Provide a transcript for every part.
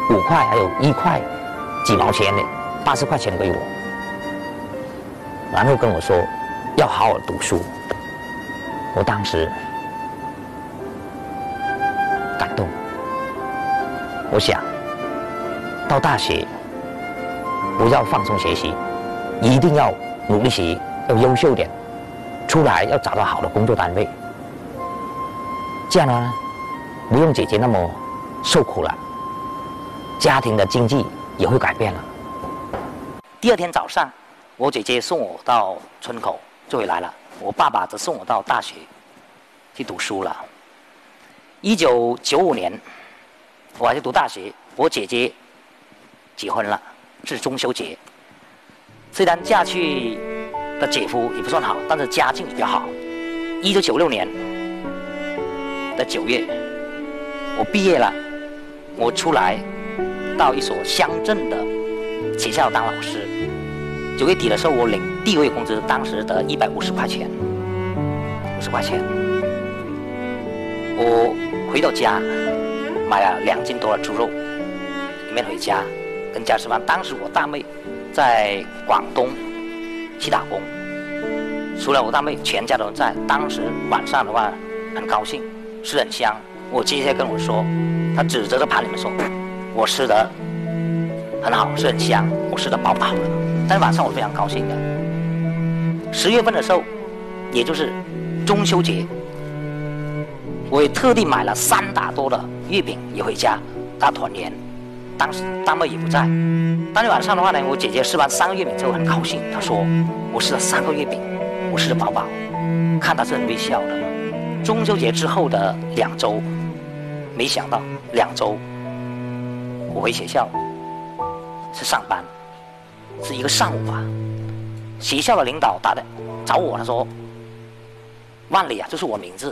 5块还有1块几毛钱的80块钱给我，然后跟我说要好好读书。我当时感动，我想到大学不要放松学习，一定要努力学，要优秀点，出来要找到好的工作单位，这样呢不用姐姐那么受苦了，家庭的经济也会改变了。第2天早上，我姐姐送我到村口就回来了，我爸爸则送我到大学去读书了。1995年，我还去读大学，我姐姐结婚了，是中秋节。虽然嫁去的姐夫也不算好，但是家境比较好。1996年的9月，我毕业了，我出来到一所乡镇的学校当老师。9月底的时候，我领第1个月工资，当时得150块钱，50块钱。我回到家，买了2斤多的猪肉，里面回家跟家吃饭。当时我大妹在广东去打工，除了我大妹，全家都在。当时晚上的话，很高兴，吃很香。我姐姐跟我说，她指着这盘里面说，我吃的很好，是很香，我吃的饱饱的。但是晚上我非常高兴的。10月份的时候，也就是中秋节，我也特地买了3打多的月饼也回家大团圆。当时大妹也不在。当天晚上的话呢，我姐姐吃完3个月饼之后很高兴，她说我吃了3个月饼，我吃得饱饱，看她是很微笑的。中秋节之后的2周，没想到2周我回学校是上班，是一个上午吧。学校的领导找我，他说万里啊，这是我名字。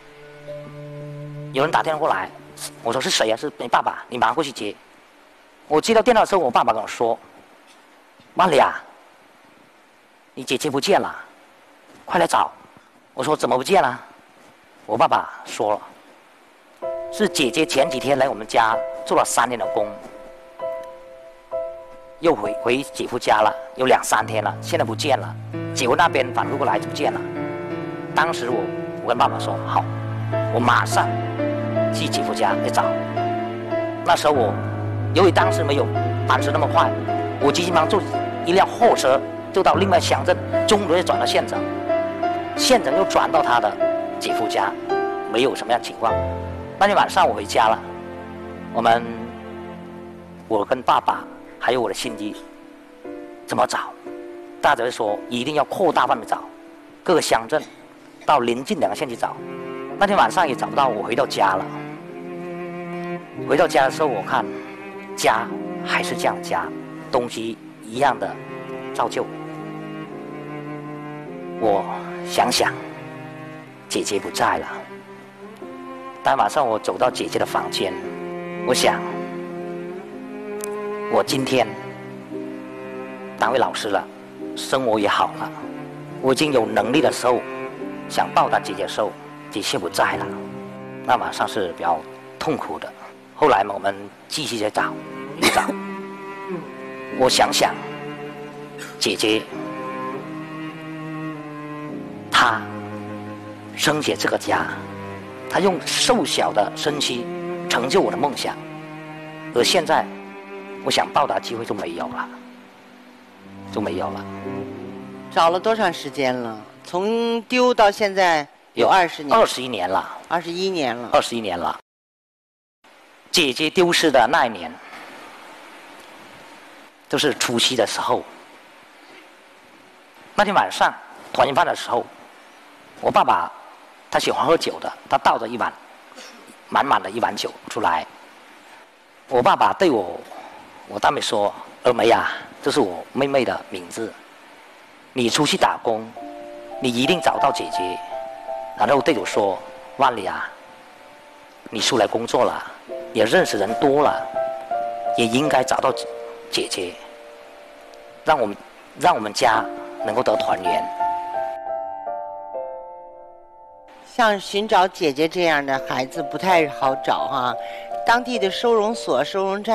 有人打电话过来，我说是谁啊？是你爸爸，你马上过去接。我接到电话的时候，我爸爸跟我说，万里啊，你姐姐不见了，快来找。我说怎么不见了？我爸爸说了，是姐姐前几天来我们家做了3天的工，又回姐夫家了，有2、3天了，现在不见了。姐夫那边反复过来就不见了。当时我跟爸爸说好，我马上去姐夫家来找。那时候由于当时没有班车那么快，我急急忙坐一辆货车就到另外乡镇，中途又转到县城，县城又转到他的姐夫家，没有什么样的情况。那天晚上我回家了，我跟爸爸还有我的亲戚怎么找？大家说一定要扩大范围找，各个乡镇到邻近2个县去找。那天晚上也找不到，我回到家了。回到家的时候，我看家还是这样家，东西一样的照旧。我想想，姐姐不在了。当晚上我走到姐姐的房间，我想，我今天当为老师了，生活也好了，我已经有能力的时候，想报答姐姐的时候，姐姐不在了。那晚上是比较痛苦的。后来嘛，我们继续在找，我想想，姐姐她生起这个家，她用瘦小的身躯成就我的梦想，而现在我想报答机会就没有了。 找了多长时间了？从丢到现在有20年 ，21年了。 21年了。 21年了。姐姐丢失的那一年，就是除夕的时候。那天晚上团圆饭的时候，我爸爸他喜欢喝酒的，他倒着满满的一碗酒出来。我爸爸对我大妹说：“二梅啊，这是我妹妹的名字，你出去打工，你一定找到姐姐。”然后对我说：“万里啊，你出来工作了，也认识人多了，也应该找到姐姐，让我们家能够得团圆。” 像寻找姐姐这样的孩子不太好找哈，当地的收容所、收容站